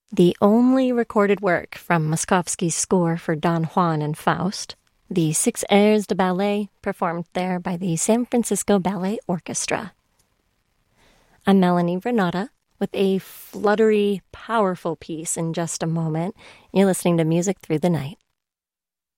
the only recorded work from Moszkowski's score for Don Juan and Faust, the 6 airs de ballet performed there by the San Francisco Ballet Orchestra. I'm Melanie Renata with a fluttery, powerful piece in just a moment. You're listening to Music Through the Night.